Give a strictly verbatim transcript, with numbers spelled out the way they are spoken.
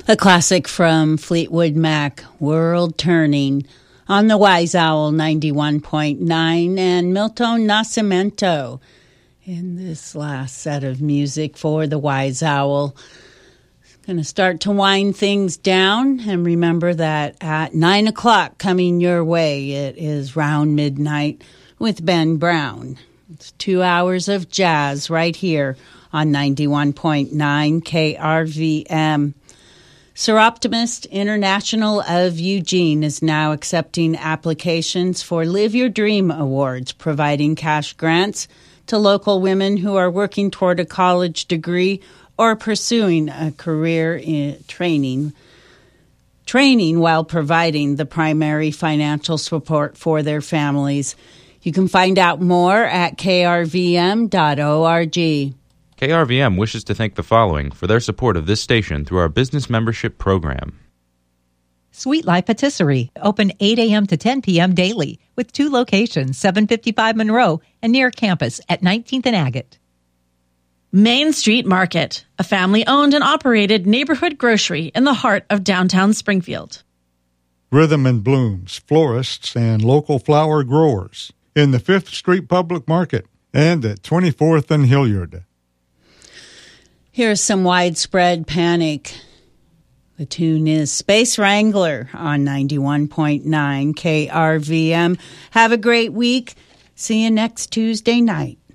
A classic from Fleetwood Mac, World Turning, on the Wise Owl ninety-one point nine, and Milton Nascimento in this last set of music for the Wise Owl. Going to start to wind things down, and remember that at nine o'clock coming your way, it is Round Midnight with Ben Brown. It's two hours of jazz right here on ninety-one point nine K R V M. Seroptimist International of Eugene is now accepting applications for Live Your Dream Awards, providing cash grants to local women who are working toward a college degree or pursuing a career in training, training while providing the primary financial support for their families. You can find out more at k r v m dot org. K R V M wishes to thank the following for their support of this station through our business membership program. Sweet Life Patisserie, open eight a.m. to ten p.m. daily, with two locations, seven fifty-five Monroe and near campus at nineteenth and Agate. Main Street Market, a family-owned and operated neighborhood grocery in the heart of downtown Springfield. Rhythm and Blooms, florists and local flower growers in the fifth Street Public Market and at twenty-fourth and Hilliard. Here's some Widespread Panic. The tune is Space Wrangler on ninety-one point nine K R V M. Have a great week. See you next Tuesday night.